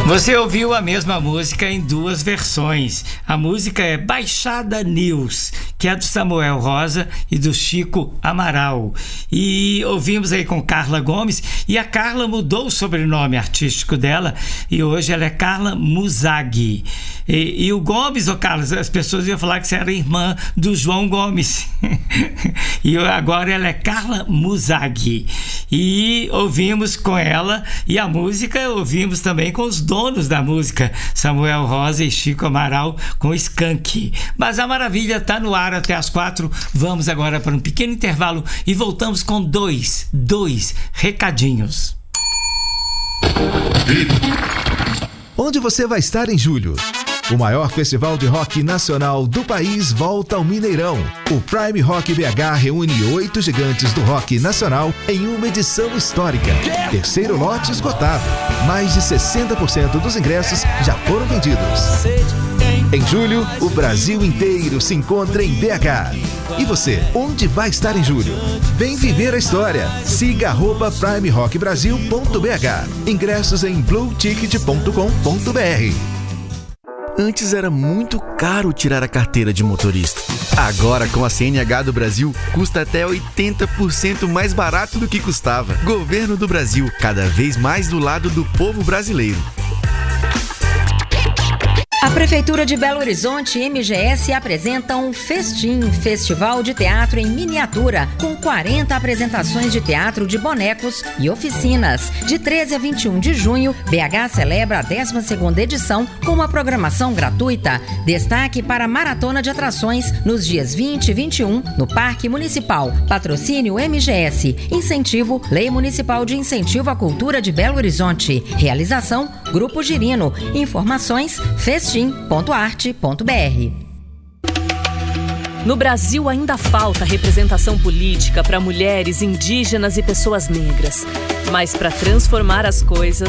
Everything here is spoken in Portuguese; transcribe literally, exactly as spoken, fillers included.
Você ouviu a mesma música em duas versões. A música é Baixada News, que é do Samuel Rosa e do Chico Amaral. E ouvimos aí com Carla Gomes, e a Carla mudou o sobrenome artístico dela, e hoje ela é Carla Muzag. E, e o Gomes, ô Carlos, as pessoas iam falar que você era irmã do João Gomes. E agora ela é Carla Muzag. E ouvimos com ela, e a música ouvimos também com os donos da música, Samuel Rosa e Chico Amaral, com Skank. Mas a maravilha está no ar até as quatro. Vamos agora para um pequeno intervalo e voltamos com dois, dois recadinhos. Onde você vai estar em julho? O maior festival de rock nacional do país volta ao Mineirão. O Prime Rock B H reúne oito gigantes do rock nacional em uma edição histórica. Terceiro lote esgotado. Mais de sessenta por cento dos ingressos já foram vendidos. Em julho, o Brasil inteiro se encontra em B H. E você, onde vai estar em julho? Vem viver a história. Siga arroba prime rock brasil ponto b h. Ingressos em blue ticket ponto com ponto b r. Antes era muito caro tirar a carteira de motorista. Agora, com a C N H do Brasil, custa até oitenta por cento mais barato do que custava. Governo do Brasil, cada vez mais do lado do povo brasileiro. A Prefeitura de Belo Horizonte e M G S apresentam Festim, Festival de Teatro em Miniatura, com quarenta apresentações de teatro de bonecos e oficinas. De treze a vinte e um de junho, B H celebra a décima segunda edição com uma programação gratuita. Destaque para a maratona de atrações nos dias vinte e vinte e um, no Parque Municipal. Patrocínio M G S. Incentivo Lei Municipal de Incentivo à Cultura de Belo Horizonte. Realização Grupo Girino. Informações festim ponto arte ponto b r. No Brasil ainda falta representação política para mulheres, indígenas e pessoas negras. Mas para transformar as coisas,